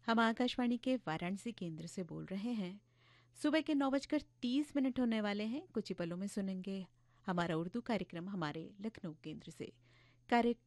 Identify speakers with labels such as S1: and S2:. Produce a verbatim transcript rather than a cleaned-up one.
S1: हम आकाशवाणी के वाराणसी केंद्र से बोल रहे हैं। सुबह के नौ बजकर तीस मिनट होने वाले हैं। कुछ ही पलों में सुनेंगे हमारा उर्दू कार्यक्रम हमारे लखनऊ केंद्र से। कार्य